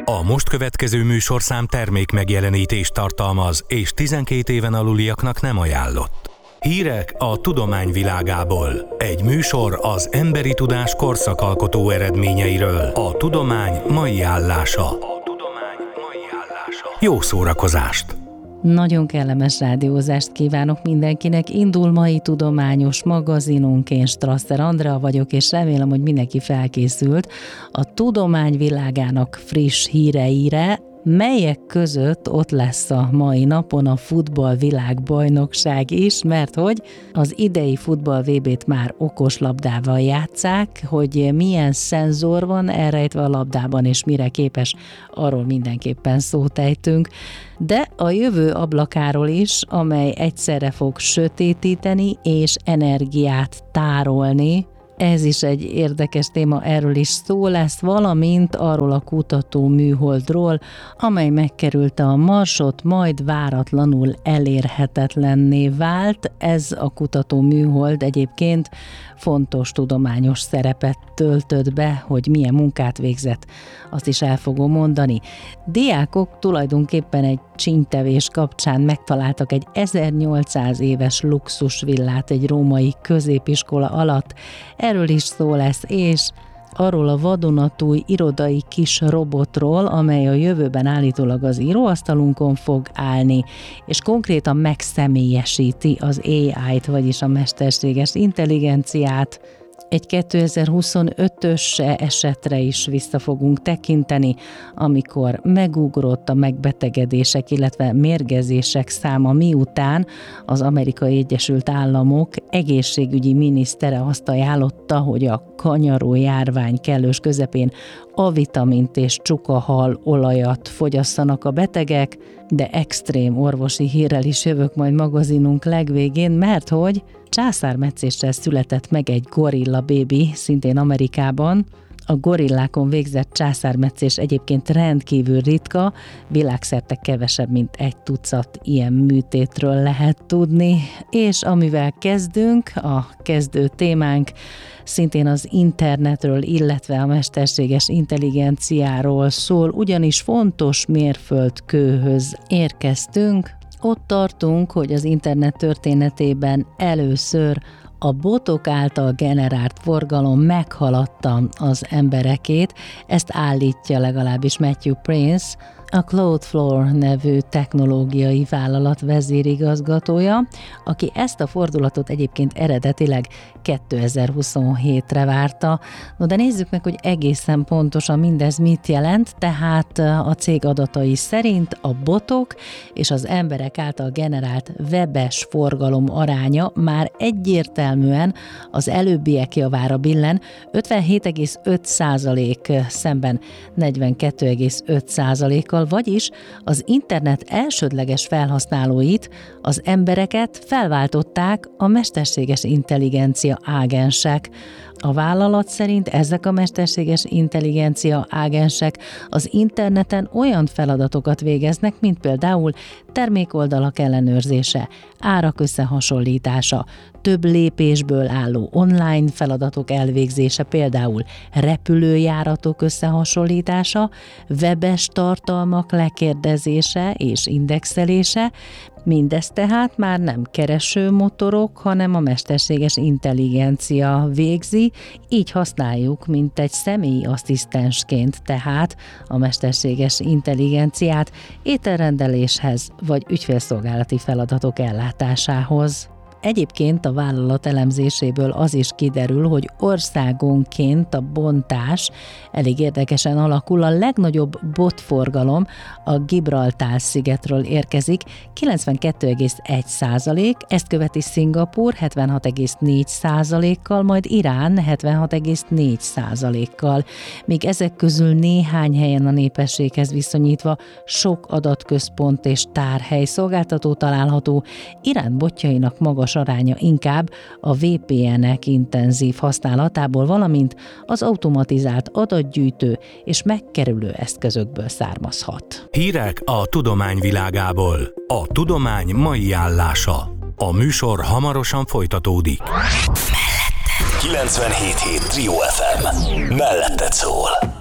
A most következő műsorszám termék megjelenítést tartalmaz, és 12 éven aluliaknak nem ajánlott. Hírek a tudomány világából. Egy műsor az emberi tudás korszakalkotó eredményeiről. A tudomány mai állása. Jó szórakozást! Nagyon kellemes rádiózást kívánok mindenkinek. Indul mai tudományos magazinunk, én Strasser Andrea vagyok, és remélem, hogy mindenki felkészült a tudomány világának friss híreire, melyek között ott lesz a mai napon a futballvilágbajnokság is, mert hogy az idei futball VB-t már okoslabdával játsszák, hogy milyen szenzor van elrejtve a labdában, és mire képes, arról mindenképpen szót ejtünk. De a jövő ablakáról is, amely egyszerre fog sötétíteni és energiát tárolni. Ez is egy érdekes téma, erről is szó lesz, valamint arról a kutató műholdról, amely megkerülte a Marsot, majd váratlanul elérhetetlenné vált. Ez a kutató műhold egyébként fontos tudományos szerepet töltött be, hogy milyen munkát végzett, azt is el fogom mondani. Diákok tulajdonképpen egy csínytevés kapcsán megtaláltak egy 1800 éves luxusvillát egy római középiskola alatt. Erről is szó lesz, és arról a vadonatúj irodai kis robotról, amely a jövőben állítólag az íróasztalunkon fog állni, és konkrétan megszemélyesíti az AI-t, vagyis a mesterséges intelligenciát. Egy 2025-ös esetre is vissza fogunk tekinteni, amikor megugrott a megbetegedések, illetve mérgezések száma, miután az Amerikai Egyesült Államok egészségügyi minisztere azt ajánlotta, hogy a kanyaró járvány kellős közepén A-vitamint és csukahal olajat fogyasszanak a betegek, de extrém orvosi hírrel is jövök majd magazinunk legvégén, mert hogy császármetszéssel született meg egy gorilla bébi, szintén Amerikában. A gorillákon végzett császármetszés egyébként rendkívül ritka, világszerte kevesebb, mint 1 tucat ilyen műtétről lehet tudni. És amivel kezdünk, a kezdő témánk szintén az internetről, illetve a mesterséges intelligenciáról szól, ugyanis fontos mérföldkőhöz érkeztünk. Ott tartunk, hogy az internet történetében először a botok által generált forgalom meghaladta az emberekét, ezt állítja legalábbis Matthew Prince, a Cloudflare nevű technológiai vállalat vezérigazgatója, aki ezt a fordulatot egyébként eredetileg 2027-re várta. No, de nézzük meg, hogy egészen pontosan mindez mit jelent, tehát a cég adatai szerint a botok és az emberek által generált webes forgalom aránya már egyértelműen az előbbiek javára billen, 57,5% szemben 42,5%-kal, vagyis az internet elsődleges felhasználóit, az embereket felváltották a mesterséges intelligencia ágensek. A vállalat szerint ezek a mesterséges intelligencia ágensek az interneten olyan feladatokat végeznek, mint például termékoldalak ellenőrzése, árak összehasonlítása, több lépésből álló online feladatok elvégzése, például repülőjáratok összehasonlítása, webes tartalmak lekérdezése és indexelése. Mindez tehát már nem keresőmotorok, hanem a mesterséges intelligencia végzi, így használjuk, mint egy személyi asszisztensként tehát a mesterséges intelligenciát ételrendeléshez vagy ügyfélszolgálati feladatok ellátásához. Egyébként a vállalat elemzéséből az is kiderül, hogy országonként a bontás elég érdekesen alakul. A legnagyobb botforgalom a Gibraltár-szigetről érkezik, 92,1%, ezt követi Szingapúr 76,4%-kal, majd Irán 76,4%-kal. Míg ezek közül néhány helyen a népességhez viszonyítva sok adatközpont és tárhely szolgáltató található, Irán botjainak magas aránya inkább a VPN-ek intenzív használatából, valamint az automatizált adatgyűjtő és megkerülő eszközökből származhat. Hírek a tudomány világából. A tudomány mai állása. A műsor hamarosan folytatódik. 97.7 Trio FM. Melletted szól.